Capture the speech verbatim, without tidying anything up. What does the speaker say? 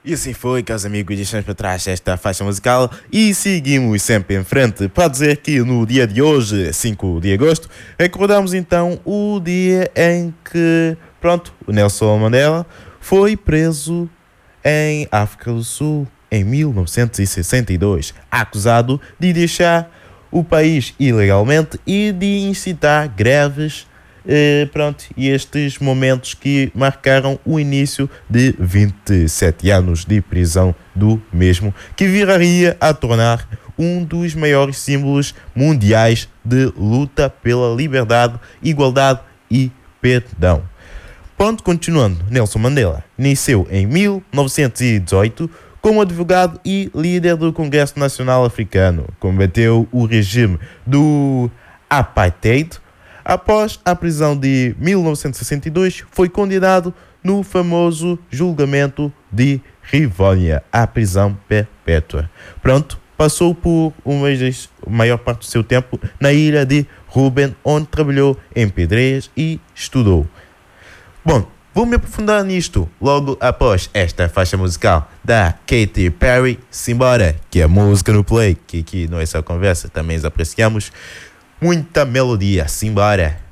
E assim foi, caros amigos, deixamos para trás esta faixa musical e seguimos sempre em frente para dizer que no dia de hoje, cinco de agosto, recordamos então o dia em que, pronto, o Nelson Mandela foi preso em África do Sul em mil novecentos e sessenta e dois, acusado de deixar o país ilegalmente e de incitar greves. Eh, pronto, e estes momentos que marcaram o início de vinte e sete anos de prisão do mesmo, que viraria a tornar um dos maiores símbolos mundiais de luta pela liberdade, igualdade e perdão. Pronto, continuando, Nelson Mandela nasceu em mil novecentos e dezoito como advogado e líder do Congresso Nacional Africano. Combateu o regime do apartheid. Após a prisão de mil novecentos e sessenta e dois, foi condenado no famoso julgamento de Rivónia à prisão perpétua. Pronto, passou por uma vez a maior parte do seu tempo na ilha de Ruben, onde trabalhou em pedreiras e estudou. Bom, vou me aprofundar nisto logo após esta faixa musical da Katy Perry, Simbora, que é música no play, que aqui não é só conversa, também apreciamos. Muita melodia, simbora!